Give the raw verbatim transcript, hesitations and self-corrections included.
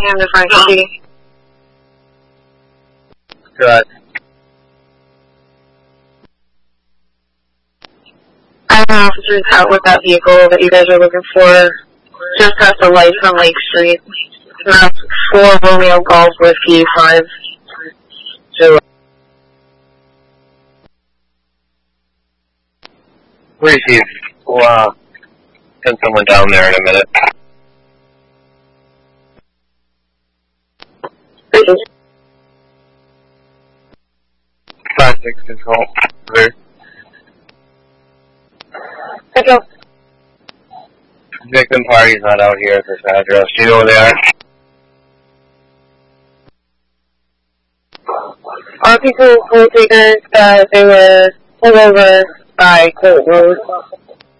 Framingham to Frankie. Good. I have an officer's out with that vehicle that you guys are looking for. Just past the light on Lake Street. That's four Romeo Golf Whiskey five. Two. Receive. We'll, uh, send someone down there in a minute. Five six control. Clear. Control. Victim party's not out here at this address. Do you know where they are? Our people told takers that they were pulled over by Colt Road.